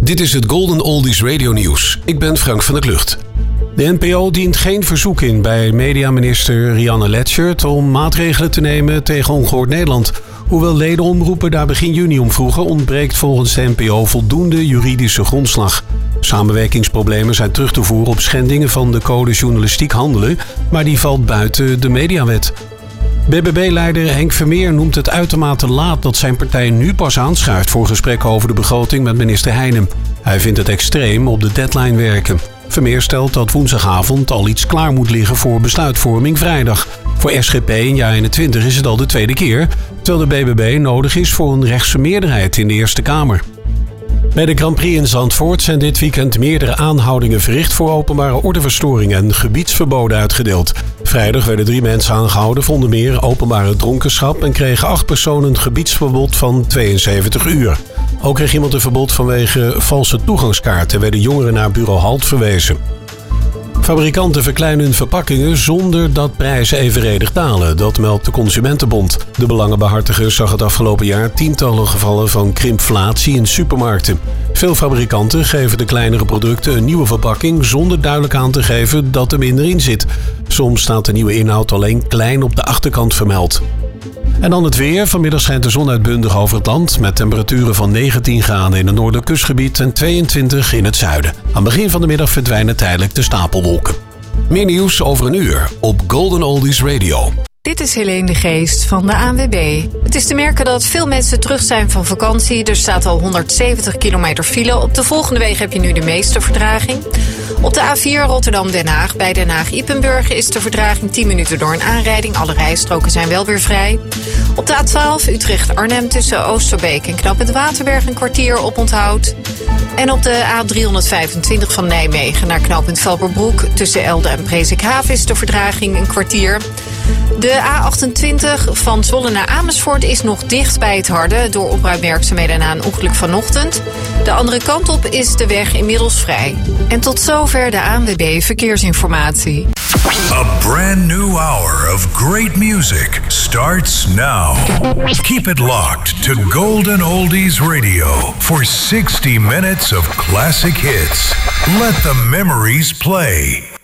Dit is het Golden Oldies Radio Nieuws. Ik ben Frank van der Klucht. De NPO dient geen verzoek in bij mediaminister Rianne Letchert om maatregelen te nemen tegen Ongehoord Nederland. Hoewel ledenomroepen daar begin juni om vroegen, ontbreekt volgens de NPO voldoende juridische grondslag. Samenwerkingsproblemen zijn terug te voeren op schendingen van de code journalistiek handelen, maar die valt buiten de mediawet. BBB-leider Henk Vermeer noemt het uitermate laat dat zijn partij nu pas aanschuift voor gesprekken over de begroting met minister Heijnen. Hij vindt het extreem op de deadline werken. Vermeer stelt dat woensdagavond al iets klaar moet liggen voor besluitvorming vrijdag. Voor SGP in jaar 21 is het al de tweede keer, terwijl de BBB nodig is voor een rechtse meerderheid in de Eerste Kamer. Bij de Grand Prix in Zandvoort zijn dit weekend meerdere aanhoudingen verricht voor openbare ordeverstoring en gebiedsverboden uitgedeeld. Vrijdag werden 3 mensen aangehouden voor onder meer openbare dronkenschap en kregen 8 personen een gebiedsverbod van 72 uur. Ook kreeg iemand een verbod vanwege valse toegangskaarten en werden jongeren naar bureau Halt verwezen. Fabrikanten verkleinen hun verpakkingen zonder dat prijzen evenredig dalen. Dat meldt de Consumentenbond. De belangenbehartiger zag het afgelopen jaar tientallen gevallen van krimpflatie in supermarkten. Veel fabrikanten geven de kleinere producten een nieuwe verpakking zonder duidelijk aan te geven dat er minder in zit. Soms staat de nieuwe inhoud alleen klein op de achterkant vermeld. En dan het weer. Vanmiddag schijnt de zon uitbundig over het land met temperaturen van 19 graden in het noorderkustgebied en 22 in het zuiden. Aan het begin van de middag verdwijnen tijdelijk de stapelwolken. Meer nieuws over een uur op Golden Oldies Radio. Dit is Helene de Geest van de ANWB. Het is te merken dat veel mensen terug zijn van vakantie. Er staat al 170 kilometer file. Op de volgende wegen heb je nu de meeste vertraging. Op de A4 Rotterdam-Den Haag bij Den Haag-Ippenburg is de vertraging 10 minuten door een aanrijding. Alle rijstroken zijn wel weer vrij. Op de A12 Utrecht-Arnhem tussen Oosterbeek en Knooppunt Waterberg een kwartier op onthoud. En op de A325 van Nijmegen naar Knooppunt Velperbroek tussen Elde en Presikhaven is de vertraging een kwartier. De A28 van Zwolle naar Amersfoort is nog dicht bij het Harde door opruimwerkzaamheden na een ongeluk vanochtend. De andere kant op is de weg inmiddels vrij. En tot zover de ANWB Verkeersinformatie. A brand new hour of great music starts now. Keep it locked to Golden Oldies Radio for 60 minutes of classic hits. Let the memories play.